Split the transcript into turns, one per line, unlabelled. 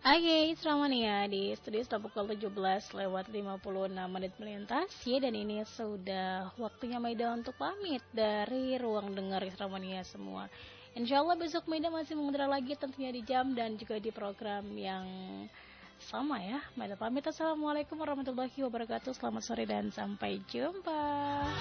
Oke, selamat nih ya di studio sudah pukul 17:56 melintas ya, dan ini sudah waktunya Maida untuk pamit dari ruang dengar Isramania semua. Insya Allah besok Maida masih mengudara lagi tentunya di jam dan juga di program yang sama ya. Maida pamit, assalamualaikum warahmatullahi wabarakatuh. Selamat sore dan sampai jumpa.